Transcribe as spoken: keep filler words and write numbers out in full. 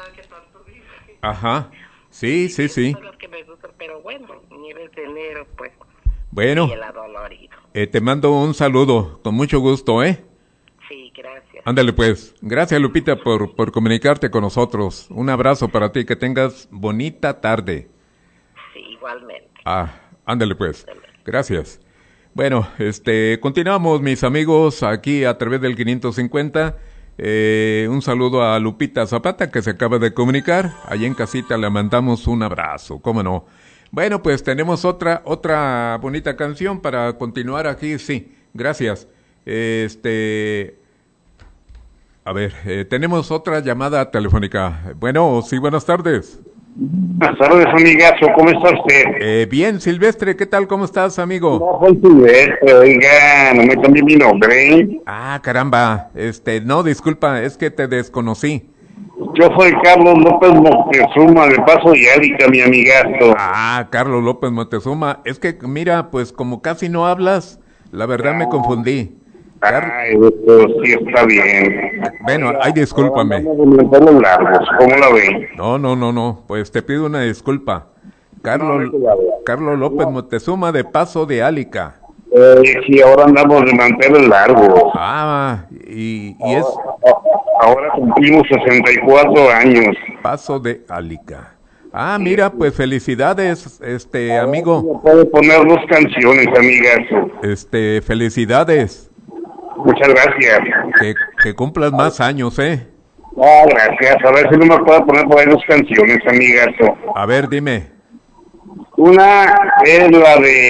que tanto dice. Ajá, sí, sí, sí. Son las que me gustan, pero bueno, Nieves de Enero, pues, Bueno, y el adolorido. eh, te mando un saludo, con mucho gusto, ¿eh? Sí, gracias. Ándale pues. Gracias, Lupita, por, por comunicarte con nosotros. Un abrazo para ti, que tengas bonita tarde. Sí, igualmente. Ah, ándale pues. Gracias. Bueno, este, continuamos, mis amigos, aquí a través del quinientos cincuenta. Eh, un saludo a Lupita Zapata, que se acaba de comunicar. Allí en casita le mandamos un abrazo, cómo no. Bueno, pues tenemos otra, otra bonita canción para continuar aquí, sí. Gracias. Este, a ver, eh, tenemos otra llamada telefónica. Bueno, sí, buenas tardes. Buenas tardes, amigazo, ¿cómo está usted? Eh, bien, Silvestre, ¿qué tal? ¿Cómo estás, amigo? No, soy Silvestre, oiga, no me cambie mi nombre. Ah, caramba, este, no, disculpa, es que te desconocí. Yo soy Carlos López Moctezuma, de Paso y Árica, mi amigazo. Ah, Carlos López Moctezuma, es que, mira, pues como casi no hablas, la verdad me confundí. Car- Ay, eso sí está bien. Bueno, ay, discúlpame. Los largos, ¿cómo la ven? No, no, no, no, pues te pido una disculpa. No, Carlos, no, cuidado. Carlos López Moctezuma, de Paso de Álica. Eh, sí, ahora andamos de manteles largos. Ah, y, y es Ahora cumplimos sesenta y cuatro años. Paso de Álica. Ah, mira, pues felicidades, este, amigo. Me puede poner dos canciones, amigazo. Este, felicidades. Muchas gracias. Que, que cumplas más años, ¿eh? Ah, gracias. A ver si no me puede poner por ahí dos canciones, amigazo. A ver, dime. Una es la de